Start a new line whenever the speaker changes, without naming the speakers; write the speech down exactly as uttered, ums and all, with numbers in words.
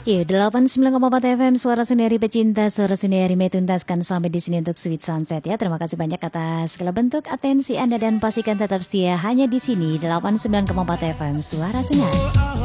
Iya, delapan puluh sembilan koma empat F M Suara Sendiri Pecinta, Suara Sendiri tuntaskan sampai di sini untuk Sweet Sunset ya. Terima kasih banyak atas segala bentuk atensi Anda dan pastikan tetap setia hanya di sini delapan puluh sembilan koma empat F M Suara Sendiri.